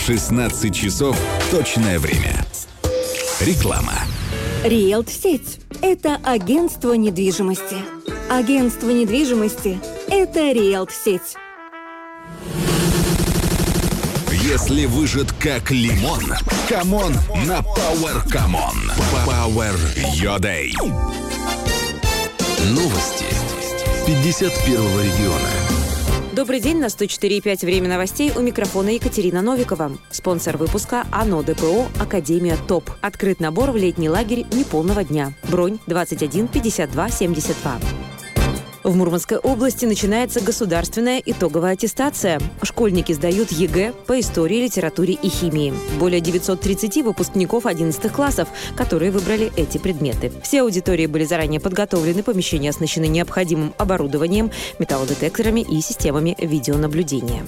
16 часов точное время. Реклама. Риэлт-сеть – это агентство недвижимости. Агентство недвижимости – это Риэлт-сеть. Если выжат как лимон, камон на Power Камон. Power Your Day. Новости 51-го региона. Добрый день, на 104,5 время новостей, у микрофона Екатерина Новикова. Спонсор выпуска АНО ДПО «Академия ТОП». Открыт набор в летний лагерь неполного дня. Бронь 21 52 72. В Мурманской области начинается государственная итоговая аттестация. Школьники сдают ЕГЭ по истории, литературе и химии. Более 930 выпускников 11 классов, которые выбрали эти предметы. Все аудитории были заранее подготовлены, помещения оснащены необходимым оборудованием, металлодетекторами и системами видеонаблюдения.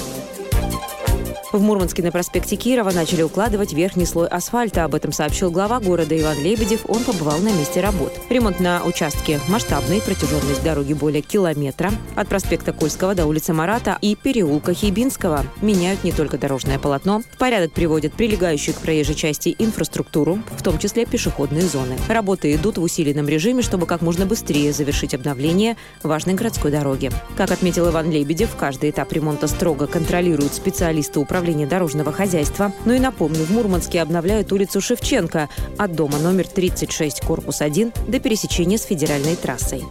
В Мурманске на проспекте Кирова начали укладывать верхний слой асфальта. Об этом сообщил глава города Иван Лебедев. Он побывал на месте работ. Ремонт на участке масштабный, протяженность дороги более километра. От проспекта Кольского до улицы Марата и переулка Хейбинского. Меняют не только дорожное полотно. В порядок приводят прилегающую к проезжей части инфраструктуру, в том числе пешеходные зоны. Работы идут в усиленном режиме, чтобы как можно быстрее завершить обновление важной городской дороги. Как отметил Иван Лебедев, каждый этап ремонта строго контролируют специалисты управления дорожного хозяйства. Ну и напомню, в Мурманске обновляют улицу Шевченко от дома номер 36, корпус 1 до пересечения с федеральной трассой.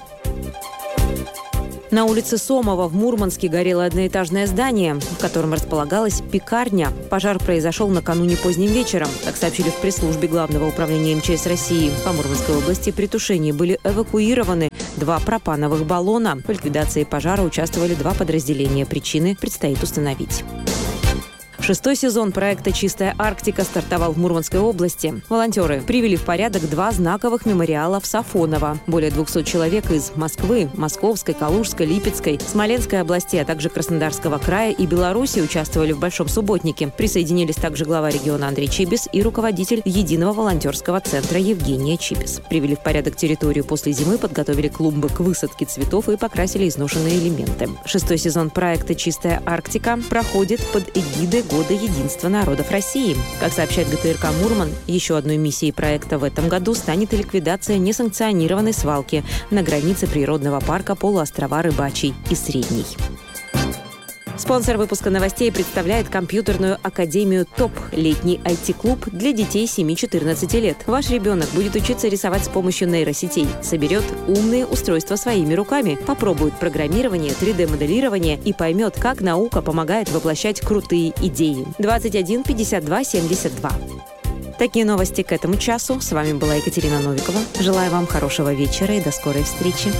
На улице Сомова в Мурманске горело одноэтажное здание, в котором располагалась пекарня. Пожар произошел накануне поздним вечером. Как сообщили в пресс-службе Главного управления МЧС России, по Мурманской области при тушении были эвакуированы 2 пропановых баллона. В ликвидации пожара участвовали 2 подразделения. Причины предстоит установить. 6-й сезон проекта «Чистая Арктика» стартовал в Мурманской области. Волонтеры привели в порядок 2 знаковых мемориала в Сафоново. Более 200 человек из Москвы, Московской, Калужской, Липецкой, Смоленской областей, а также Краснодарского края и Беларуси участвовали в Большом субботнике. Присоединились также глава региона Андрей Чибис и руководитель Единого волонтерского центра Евгения Чибис. Привели в порядок территорию после зимы, подготовили клумбы к высадке цветов и покрасили изношенные элементы. 6-й сезон проекта «Чистая Арктика» проходит под эгидой Года единства народов России. Как сообщает ГТРК Мурман, еще одной миссией проекта в этом году станет и ликвидация несанкционированной свалки на границе природного парка полуострова Рыбачий и Средний. Спонсор выпуска новостей представляет компьютерную академию ТОП – летний IT-клуб для детей 7-14 лет. Ваш ребенок будет учиться рисовать с помощью нейросетей, соберет умные устройства своими руками, попробует программирование, 3D-моделирование и поймет, как наука помогает воплощать крутые идеи. 21 52 72. Такие новости к этому часу. С вами была Екатерина Новикова. Желаю вам хорошего вечера и до скорой встречи.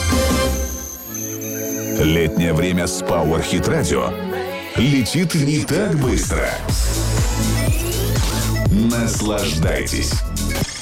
Летнее время с Power Hit Radio летит не так быстро. Наслаждайтесь.